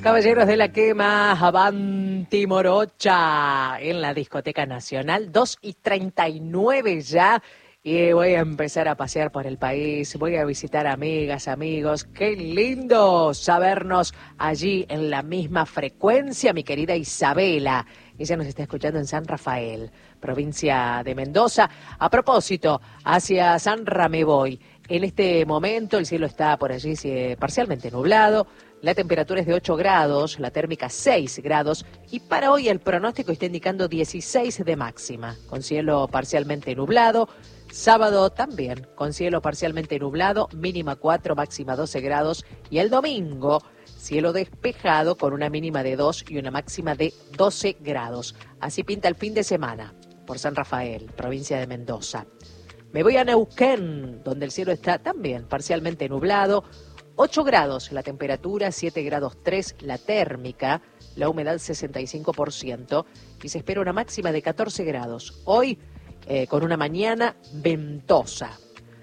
Caballeros de la Quema, Avanti Morocha, en la Discoteca Nacional, 2:39 ya. Y voy a empezar a pasear por el país, voy a visitar amigas, amigos. Qué lindo sabernos allí en la misma frecuencia, mi querida Isabela. Ella nos está escuchando en San Rafael, provincia de Mendoza. A propósito, hacia Sanra me voy. En este momento el cielo está por allí parcialmente nublado. La temperatura es de 8 grados, la térmica 6 grados y para hoy el pronóstico está indicando 16 de máxima, con cielo parcialmente nublado. Sábado también, con cielo parcialmente nublado, mínima 4, máxima 12 grados. Y el domingo, cielo despejado con una mínima de 2 y una máxima de 12 grados. Así pinta el fin de semana por San Rafael, provincia de Mendoza. Me voy a Neuquén, donde el cielo está también parcialmente nublado. 8 grados la temperatura, 7 grados 3 la térmica, la humedad 65% y se espera una máxima de 14 grados. Hoy con una mañana ventosa.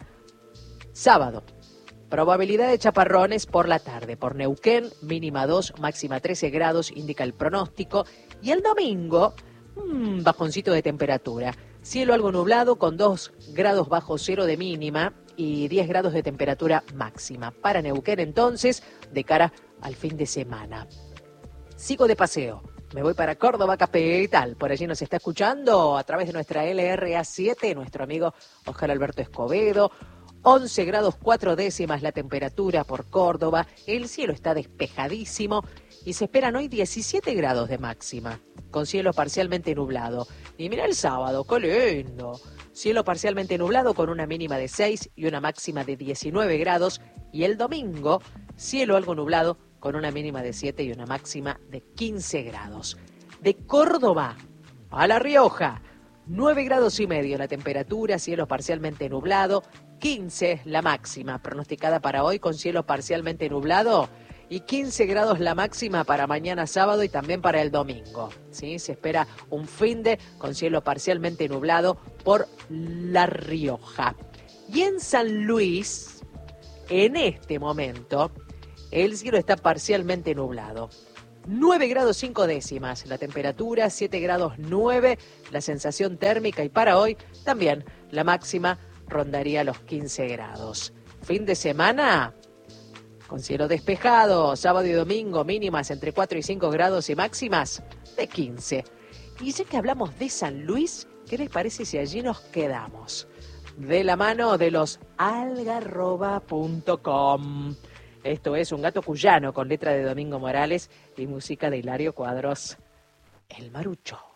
Sábado, probabilidad de chaparrones por la tarde. Por Neuquén, mínima 2, máxima 13 grados, indica el pronóstico. Y el domingo, bajoncito de temperatura. Cielo algo nublado con 2 grados bajo cero de mínima y 10 grados de temperatura máxima. Para Neuquén entonces, de cara al fin de semana. Sigo de paseo. Me voy para Córdoba Capital. Por allí nos está escuchando a través de nuestra LRA7, nuestro amigo Oscar Alberto Escobedo. 11 grados 4 décimas la temperatura por Córdoba. El cielo está despejadísimo y se esperan hoy 17 grados de máxima, con cielo parcialmente nublado. Y mira el sábado, qué lindo. Cielo parcialmente nublado con una mínima de 6 y una máxima de 19 grados. Y el domingo, cielo algo nublado con una mínima de 7 y una máxima de 15 grados. De Córdoba a La Rioja, 9 grados y medio la temperatura, cielo parcialmente nublado, 15 la máxima, pronosticada para hoy con cielo parcialmente nublado, y 15 grados la máxima para mañana sábado y también para el domingo. ¿Sí? Se espera un finde con cielo parcialmente nublado por La Rioja. Y en San Luis, en este momento, el cielo está parcialmente nublado. 9 grados 5 décimas la temperatura, 7 grados 9 la sensación térmica y para hoy también la máxima rondaría los 15 grados. Fin de semana con cielo despejado, sábado y domingo mínimas entre 4 y 5 grados y máximas de 15. Y ya que hablamos de San Luis, ¿qué les parece si allí nos quedamos? De la mano de los algarroba.com. Esto es Un gato cuyano con letra de Domingo Morales y música de Hilario Cuadros, El Marucho.